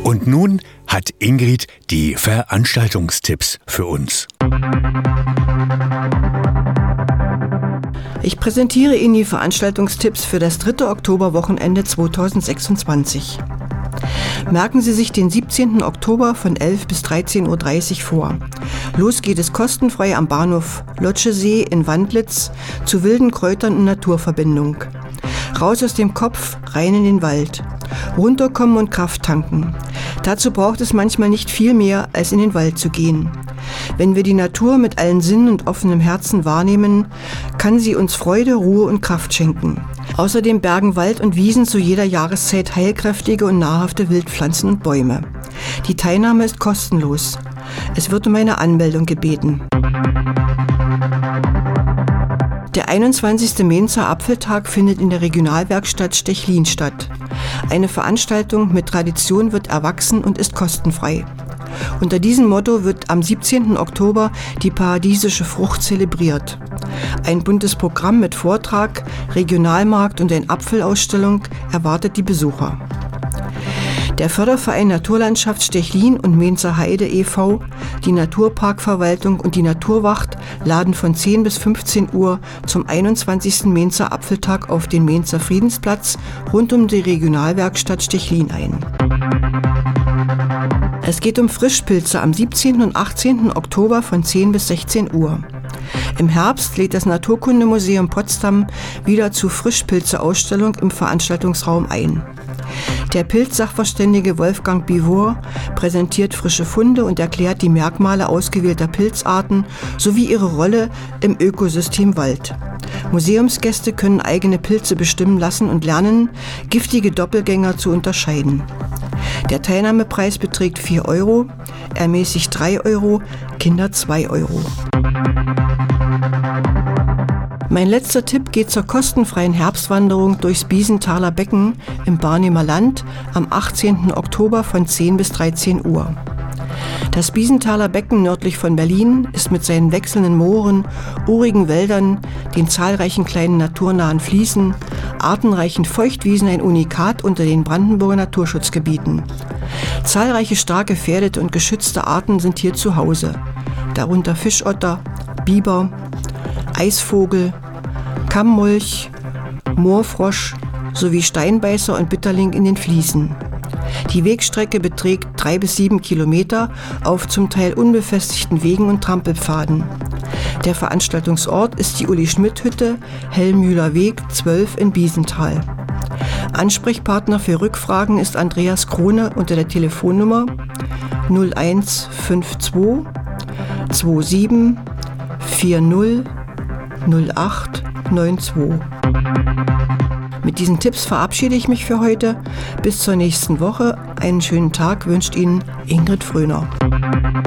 Und nun hat Ingrid die Veranstaltungstipps für uns. Ich präsentiere Ihnen die Veranstaltungstipps für das 3. Oktoberwochenende 2026. Merken Sie sich den 17. Oktober von 11 bis 13.30 Uhr vor. Los geht es kostenfrei am Bahnhof Lotschesee in Wandlitz zu wilden Kräutern und Naturverbindung. Raus aus dem Kopf, rein in den Wald. Runterkommen und Kraft tanken. Dazu braucht es manchmal nicht viel mehr, als in den Wald zu gehen. Wenn wir die Natur mit allen Sinnen und offenem Herzen wahrnehmen, kann sie uns Freude, Ruhe und Kraft schenken. Außerdem bergen Wald und Wiesen zu jeder Jahreszeit heilkräftige und nahrhafte Wildpflanzen und Bäume. Die Teilnahme ist kostenlos. Es wird um eine Anmeldung gebeten. Der 21. Mainzer Apfeltag findet in der Regionalwerkstatt Stechlin statt. Eine Veranstaltung mit Tradition wird erwachsen und ist kostenfrei. Unter diesem Motto wird am 17. Oktober die paradiesische Frucht zelebriert. Ein buntes Programm mit Vortrag, Regionalmarkt und eine Apfelausstellung erwartet die Besucher. Der Förderverein Naturlandschaft Stechlin und Mainzer Heide e.V., die Naturparkverwaltung und die Naturwacht laden von 10 bis 15 Uhr zum 21. Mainzer Apfeltag auf den Mainzer Friedensplatz rund um die Regionalwerkstatt Stechlin ein. Es geht um Frischpilze am 17. und 18. Oktober von 10 bis 16 Uhr. Im Herbst lädt das Naturkundemuseum Potsdam wieder zur Frischpilze-Ausstellung im Veranstaltungsraum ein. Der Pilzsachverständige Wolfgang Bivor präsentiert frische Funde und erklärt die Merkmale ausgewählter Pilzarten sowie ihre Rolle im Ökosystem Wald. Museumsgäste können eigene Pilze bestimmen lassen und lernen, giftige Doppelgänger zu unterscheiden. Der Teilnahmepreis beträgt 4 €, ermäßigt 3 €, Kinder 2 €. Mein letzter Tipp geht zur kostenfreien Herbstwanderung durchs Biesenthaler Becken im Barnimer Land am 18. Oktober von 10 bis 13 Uhr. Das Biesenthaler Becken nördlich von Berlin ist mit seinen wechselnden Mooren, urigen Wäldern, den zahlreichen kleinen naturnahen Fließen, artenreichen Feuchtwiesen ein Unikat unter den Brandenburger Naturschutzgebieten. Zahlreiche stark gefährdete und geschützte Arten sind hier zu Hause, darunter Fischotter, Biber, Eisvogel, Kammmolch, Moorfrosch sowie Steinbeißer und Bitterling in den Fließen. Die Wegstrecke beträgt 3 bis 7 Kilometer auf zum Teil unbefestigten Wegen und Trampelpfaden. Der Veranstaltungsort ist die Uli-Schmidt-Hütte, Hellmühler Weg 12 in Biesenthal. Ansprechpartner für Rückfragen ist Andreas Krone unter der Telefonnummer 0152 27 40 0892. Mit diesen Tipps verabschiede ich mich für heute. Bis zur nächsten Woche. Einen schönen Tag wünscht Ihnen Ingrid Fröner.